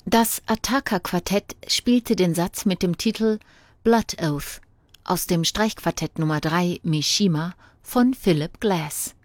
Das Autechre-Quartett spielte den Satz mit dem Titel Blood Oath aus dem Streichquartett Nummer 3 Mishima von Philip Glass.